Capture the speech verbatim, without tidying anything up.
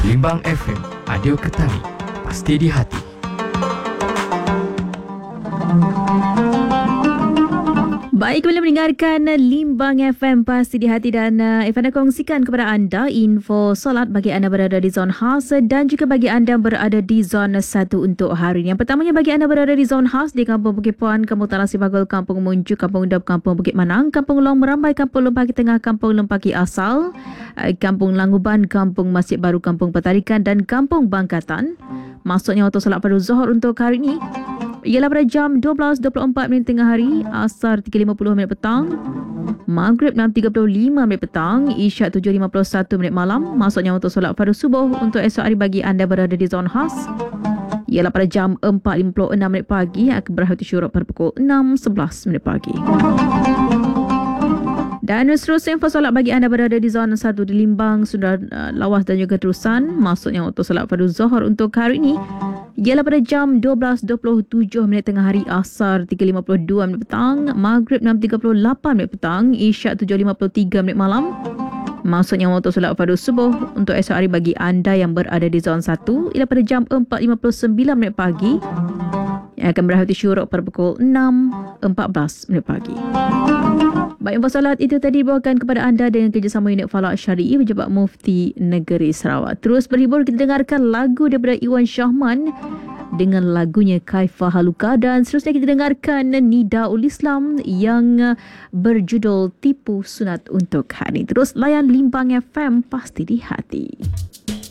Limbang F M, audio Ketari, pasti di hati. Baik, kembali mendengarkan Limbang F M pasti di hati, dan uh, Irfan nak kongsikan kepada anda info solat bagi anda berada di zon khas dan juga bagi anda berada di zon satu untuk hari ini. Yang pertamanya bagi anda berada di zon khas di Kampung Bukit Puan, Kampung Tanah Sibagul, Kampung Muncu, Kampung Dap, Kampung Bukit Manang, Kampung Long Merambai, Kampung Lempaki Tengah, Kampung Lempaki Asal, uh, Kampung Languban, Kampung Masjid Baru, Kampung Petarikan dan Kampung Bangkatan. Maksudnya waktu solat pada Zuhur untuk hari ini ialah pada jam dua belas dua puluh empat minit tengah hari, Asar tiga lima puluh minit petang, Maghrib enam tiga puluh lima minit petang, Isyak tujuh lima puluh satu minit malam. Maksudnya untuk solat pada subuh untuk esok hari bagi anda berada di zon khas ialah pada jam empat lima puluh enam minit pagi, akan berhenti syuruk pada pukul enam sebelas minit pagi. Dan seterusnya info solat bagi anda berada di zon satu di Limbang, Sunda uh, Lawas dan juga Terusan. Maksudnya untuk solat pada Zuhur untuk hari ini ialah pada jam dua belas dua puluh tujuh minit tengah hari, Asar tiga lima puluh dua minit petang, Maghrib enam tiga puluh lapan minit petang, Isyak tujuh lima puluh tiga minit malam. Maksudnya untuk solat fardu subuh untuk esok hari bagi anda yang berada di zon satu ialah pada jam empat lima puluh sembilan minit pagi, yang akan berhenti syuruk pada pukul enam empat belas minit pagi. Baik, info solat itu tadi dibawakan kepada anda dengan kerjasama unit Falak Syari'i Pejabat Mufti Negeri Sarawak. Terus berhibur, kita dengarkan lagu daripada Iwan Syahman dengan lagunya Kaifah Haluka, dan seterusnya kita dengarkan Nida Ul Islam yang berjudul Tipu Sunat untuk hari. Terus layan Limbang F M pasti di hati.